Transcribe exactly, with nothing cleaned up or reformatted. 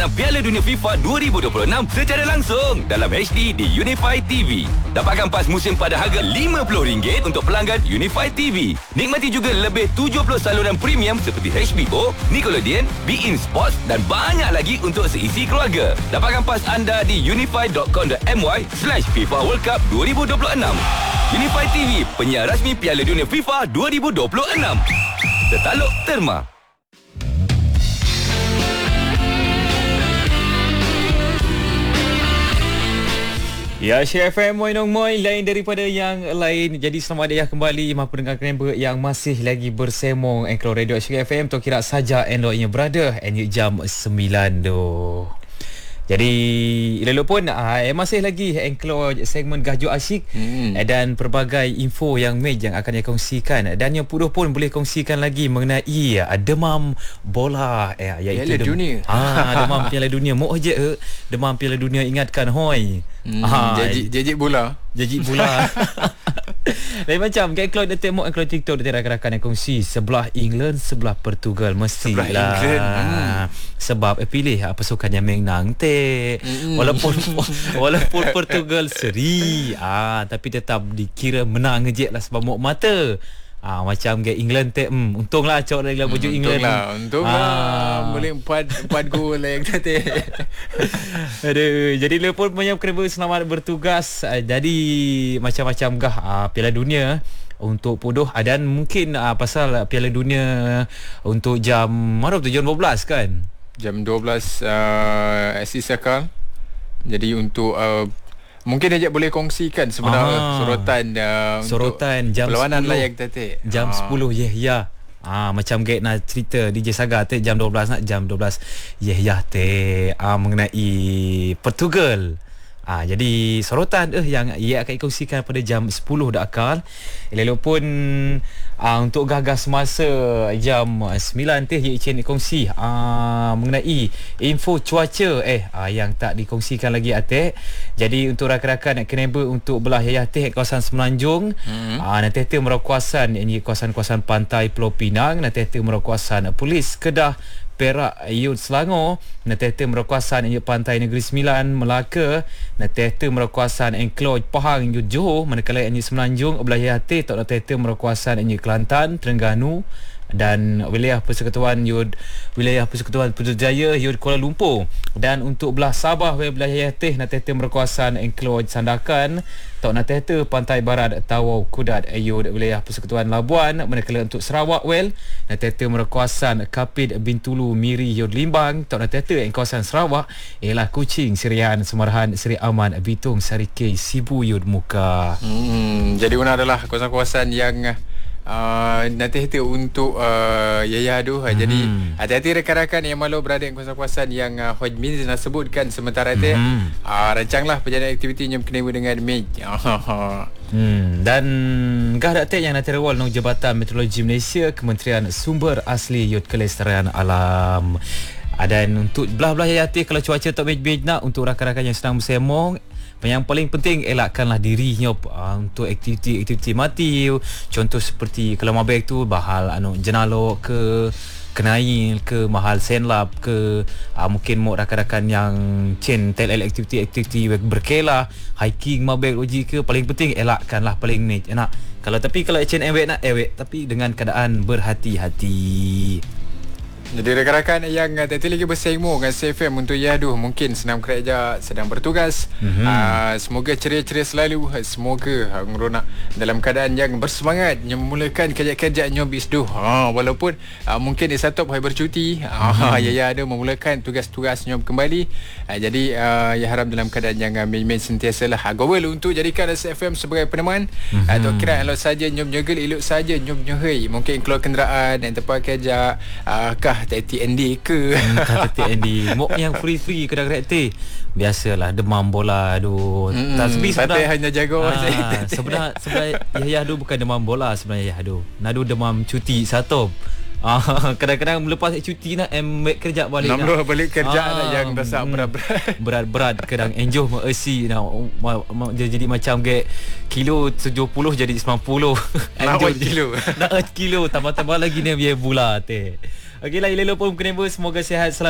Piala Dunia FIFA dua ribu dua puluh enam secara langsung dalam H D di Unify T V. Dapatkan pas musim pada harga lima puluh ringgit untuk pelanggan Unify T V. Nikmati juga lebih tujuh puluh saluran premium seperti H B O, Nickelodeon, beIN Sports dan banyak lagi untuk seisi keluarga. Dapatkan pas anda di unify dot com dot my slash FIFA World Cup dua ribu dua puluh enam. Unify T V, penyiar rasmi Piala Dunia FIFA dua ribu dua puluh enam. Tertaluk Terma. Ya, Syed F M Moinong Moi, lain daripada yang lain. Jadi selamat datang kembali mahu pendengar member yang masih lagi bersemong Engkau Radio Syed F M. Tu kira saja endoknya berada Enyuk jam sembilan tu. Jadi elok pun uh, masih lagi Engkau segmen Gajuk Asyik hmm. dan pelbagai info yang Mej yang akan dia kongsikan. Dan yang Puduh pun boleh kongsikan lagi mengenai uh, demam bola eh, iaitu Piala dem- Dunia. Ah, demam Piala Dunia. Mau je uh, demam Piala Dunia, ingatkan hoi. Hmm, ah, jajik, jajik bola. Jajik bola. Lain macam Kak Claude dia tengok Claude TikTok dia rakan-rakan yang kongsi sebelah England, sebelah Portugal mestilah. Sebelah England. Hmm. Sebab eh, pilih apa pasukan yang menang teh. Hmm. Walaupun walaupun Portugal seri, ah tapi tetap dikira menang je lah sebab mok mata. Ah macam ke England teh, hmm, untunglah cok dari baju hmm, England. Untunglah, untunglah ah. boleh empat empat gol lah yang tadi. Aduh, jadi dia pun banyak kena selamat bertugas. Uh, jadi macam-macam gah uh, Piala Dunia untuk Puduh uh, dan mungkin uh, pasal Piala Dunia untuk jam mana tu jam dua belas kan? Jam dua belas uh, Asis Akal. Jadi untuk uh, mungkin Ajak boleh kongsikan sebenarnya ah, sorotan uh, sorotan untuk jam perlawanan sepuluh lah yang tadi. Jam ah. sepuluh ya ya. Ah macam gate nak cerita D J Saga teh jam dua belas nak jam dua belas. Ya ya teh ah mengenai Portugal. Ah jadi sorotan eh yang ia akan kongsikan pada jam sepuluh dah akal. Elok pun ah untuk gagas masa jam sembilan teh ia icin kongsi ah mengenai info cuaca eh ah, yang tak dikongsikan lagi atek. Jadi untuk rakan-rakan nak keneba untuk belah yayah teh kawasan Semenanjung, hmm. ah nanti teh merokuasan ini kawasan-kawasan pantai Pulau Pinang, nanti teh merokuasan Polis Kedah, Perak, Yud Selangor, natete merokuasan Yud Pantai Negeri Sembilan, Melaka, natete merokuasan Enclosed Pahang, Yud Johor, manakala Yud Semenanjung, belayar hati, tok natete merokuasan Yud Kelantan, Terengganu dan wilayah Persekutuan Yud wilayah Persekutuan Putrajaya Yud Kuala Lumpur. Dan untuk belah Sabah wilayah teh natete merokuasan Enclosed Sandakan, tok natete Pantai Barat Tawau Kudat Yud wilayah Persekutuan Labuan, manakala untuk Sarawak well natete merokuasan Kapit Bintulu Miri Yud Limbang, tok natete ing kawasan Sarawak ialah Kuching Serian Semarahan Seri Aman Bitung Sarike Sibu Yud Muka. Hmm, jadi una adalah kawasan-kawasan yang Uh, nanti itu untuk uh, Yaya tu. hmm. Jadi hati-hati rakan-rakan yang malu berada di kawasan-kawasan yang uh, Hoj Min nak sebutkan sementara tu. hmm. uh, Rancanglah perjalanan aktiviti yang kena dengan Mej. hmm. Dan gah datik yang nanti rawal nong Jabatan Meteorologi Malaysia, Kementerian Sumber Asli Yud Kelestarian Alam. Dan untuk belah-belah Yayati, kalau cuaca tak baik-baik nak, untuk rakan-rakan yang sedang bersemong, yang paling penting elakkanlah dirinya uh, untuk aktiviti-aktiviti mati. Contoh seperti kalau mabek tu bahal anu jenalo ke kenail ke mahal senlap ke uh, mungkin mau rakan-rakan yang chen tel aktiviti-aktiviti berkelah hiking mabek uji ke, paling penting elakkanlah paling ni enak. Kalau tapi kalau chen ewek nak ewek tapi dengan keadaan berhati-hati. Jadi rakan-rakan yang uh, tadi lagi bersengmo dengan C F M untuk Yaduh, mungkin senam kerja sedang bertugas. Mm-hmm. Uh, semoga ceria-ceria selalu. Semoga uh, ngeronak dalam keadaan yang bersemangat memulakan kerja-kerja nyobis duh. Uh, walaupun uh, mungkin di satu hari bercuti, mm-hmm. uh, ya ya ada memulakan tugas-tugas nyob kembali. Uh, jadi uh, ya harap dalam keadaan yang uh, main-main sentiasalah. Uh, gowel untuk jadikan C F M sebagai peneman. Mm-hmm. Atau uh, kira kalau saja nyob nyegel elok saja nyob nyohei. Mungkin keluar kenderaan dan tempat kerja uh, kah T N D ke hmm, T N D mok yang free-free kedai-kedai teh biasalah demam bola aduh. hmm, tak sebi sebenarnya hanya jaga ah, sebenarnya sebenarnya Yahya aduh bukan demam bola sebenarnya Yahya aduh nadu demam cuti satu. Ah, kadang-kadang melepas cuti nak ambil kerja balik nak nak balik kerja ah, nak yang rasa berat-berat berat-berat kadang enjoy mercy nak ma, ma, jadi macam ke kilo tujuh puluh jadi sembilan puluh nak kilo nak kilo tambah-tambah lagi ni biar bola teh. Okeylah, elok pun kena semoga sihat selalu.